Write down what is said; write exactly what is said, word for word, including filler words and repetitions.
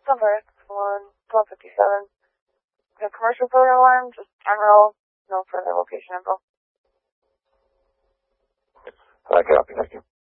number, one twelve fifty-seven. The commercial photo alarm, just general, no further location info. I copy, thank you.